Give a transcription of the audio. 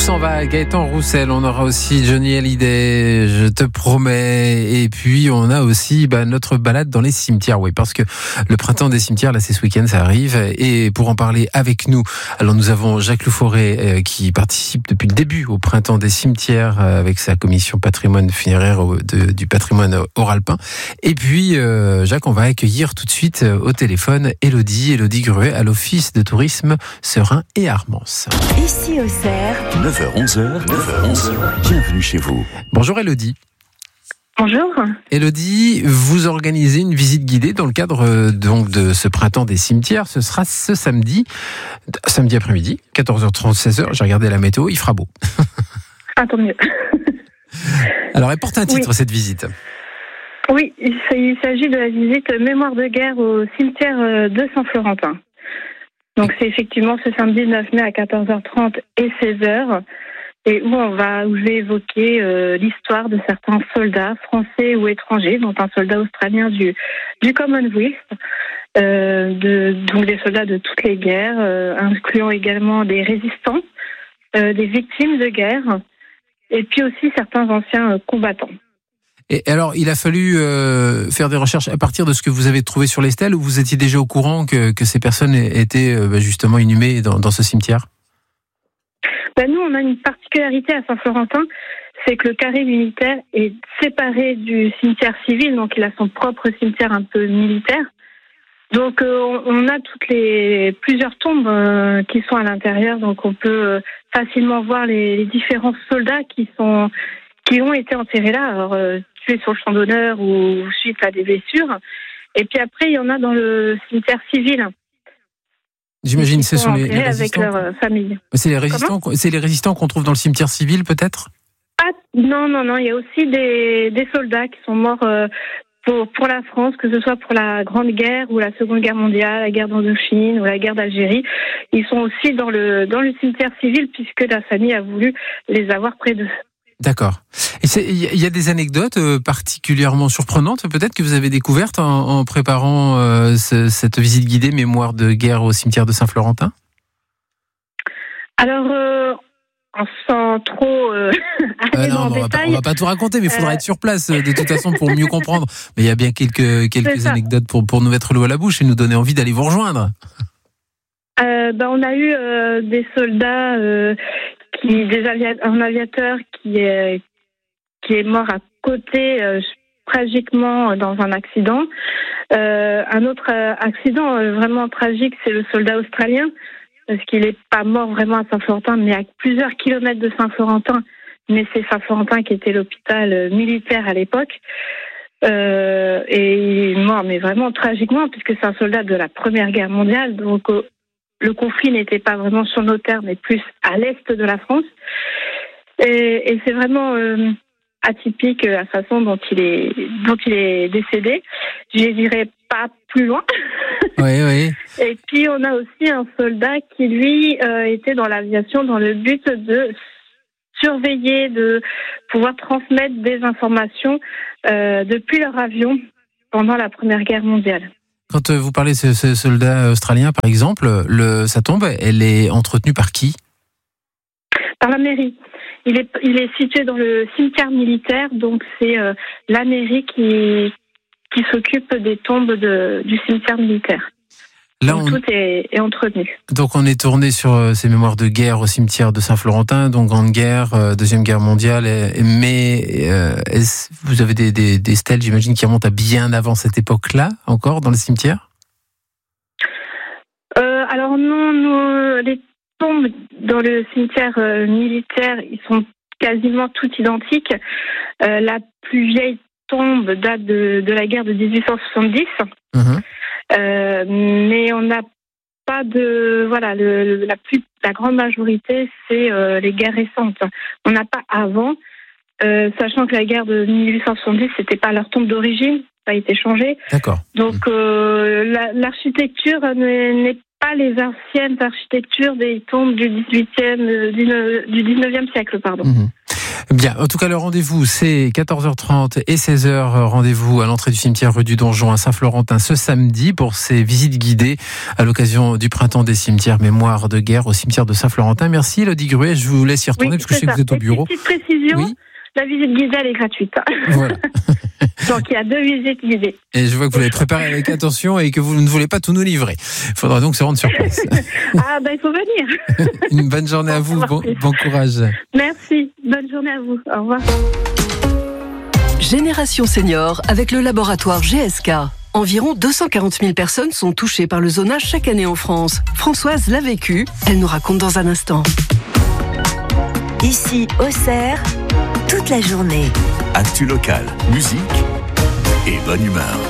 s'en va, Gaëtan Roussel. On aura aussi Johnny Hallyday, je te promets. Et puis on a aussi notre balade dans les cimetières. Oui, parce que le printemps des cimetières, là c'est ce week-end, ça arrive. Et pour en parler avec nous, alors nous avons Jacques Louforé qui participe depuis le début au printemps des cimetières avec sa commission patrimoine funéraire du patrimoine oralpin. Et puis Jacques, on va accueillir tout de suite au téléphone Élodie Gruet à l'Office de tourisme Serein et Armance. Ici au Cerf, 9h-11h, bienvenue chez vous. Bonjour Élodie. Bonjour. Élodie, vous organisez une visite guidée dans le cadre donc de ce printemps des cimetières. Ce sera ce samedi après-midi, 14h30, 16h. J'ai regardé la météo, il fera beau. Ah, tant mieux. Alors, elle porte un titre, cette visite. Oui, il s'agit de la visite mémoire de guerre au cimetière de Saint-Florentin. Donc, c'est effectivement ce samedi 9 mai à 14h30 et 16h. Et où je vais évoquer l'histoire de certains soldats français ou étrangers, dont un soldat australien du Commonwealth, donc des soldats de toutes les guerres, incluant également des résistants, des victimes de guerre, et puis aussi certains anciens combattants. Et alors, il a fallu faire des recherches à partir de ce que vous avez trouvé sur les stèles, ou vous étiez déjà au courant que ces personnes étaient justement inhumées dans ce cimetière ? Nous, on a une particularité à Saint-Florentin, c'est que le carré militaire est séparé du cimetière civil, donc il a son propre cimetière un peu militaire. Donc on a plusieurs tombes qui sont à l'intérieur, donc on peut facilement voir les différents soldats qui ont été enterrés là, alors tués sur le champ d'honneur ou suite à des blessures. Et puis après, il y en a dans le cimetière civil. J'imagine ce sont les résistants avec leur famille. C'est les résistants qu'on trouve dans le cimetière civil, peut-être ? Non, il y a aussi des soldats qui sont morts pour la France, que ce soit pour la Grande Guerre ou la Seconde Guerre mondiale, la guerre d'Indochine ou la guerre d'Algérie. Ils sont aussi dans le cimetière civil puisque la famille a voulu les avoir près d'eux. D'accord. Il y a des anecdotes particulièrement surprenantes, peut-être, que vous avez découvertes en préparant cette visite guidée mémoire de guerre au cimetière de Saint-Florentin ? Alors, sans trop aller dans le détail... On va pas tout raconter, mais il faudra être sur place de toute façon pour mieux comprendre. Mais il y a bien quelques anecdotes pour nous mettre l'eau à la bouche et nous donner envie d'aller vous rejoindre. On a eu des soldats... un aviateur qui est mort à côté tragiquement dans un accident. Un autre accident vraiment tragique, c'est le soldat australien, parce qu'il n'est pas mort vraiment à Saint-Florentin, mais à plusieurs kilomètres de Saint-Florentin. Mais c'est Saint-Florentin qui était l'hôpital militaire à l'époque. Et il est mort, mais vraiment tragiquement, puisque c'est un soldat de la Première Guerre mondiale, donc le conflit n'était pas vraiment sur nos terres, mais plus à l'est de la France. Et c'est vraiment atypique la façon dont il est décédé. Je n'irai pas plus loin. Oui. Et puis on a aussi un soldat qui, lui, était dans l'aviation dans le but de surveiller, de pouvoir transmettre des informations depuis leur avion pendant la Première Guerre mondiale. Quand vous parlez de ce soldat australien, par exemple, sa tombe, elle est entretenue par qui ? Par la mairie. Il est situé dans le cimetière militaire, donc c'est la mairie qui s'occupe des tombes du cimetière militaire. Là, tout est entretenu. Donc on est tourné sur ces mémoires de guerre au cimetière de Saint-Florentin, donc Grande Guerre, Deuxième Guerre mondiale, mais vous avez des stèles, j'imagine, qui remontent à bien avant cette époque-là, encore, dans le cimetière ? Alors non, les tombes dans le cimetière militaire, ils sont quasiment toutes identiques. La plus vieille tombe date de la guerre de 1870. Mais on n'a pas de... Voilà, la grande majorité, c'est les guerres récentes. On n'a pas avant, sachant que la guerre de 1870, c'était pas leur tombe d'origine, ça a été changé. D'accord. Donc l'architecture n'est pas les anciennes architectures des tombes du 19e siècle, pardon. Bien, en tout cas, le rendez-vous, c'est 14h30 et 16h. Rendez-vous à l'entrée du cimetière rue du Donjon à Saint-Florentin ce samedi pour ces visites guidées à l'occasion du printemps des cimetières mémoire de guerre au cimetière de Saint-Florentin. Merci, Elodie Gruet. Je vous laisse y retourner parce que je sais que vous êtes au bureau. Petite précision. Oui. La visite guidée, elle est gratuite. Voilà. Donc, il y a 2 visites guidées. Et je vois que vous l'avez préparé avec attention et que vous ne voulez pas tout nous livrer. Il faudra donc se rendre sur place. Ah, il faut venir. Une bonne journée à vous. Bon courage. Merci. Bonne journée à vous. Au revoir. Génération Senior avec le laboratoire GSK. Environ 240 000 personnes sont touchées par le zonage chaque année en France. Françoise l'a vécu. Elle nous raconte dans un instant. Ici, Auxerre, toute la journée. Actu local, musique et bonne humeur.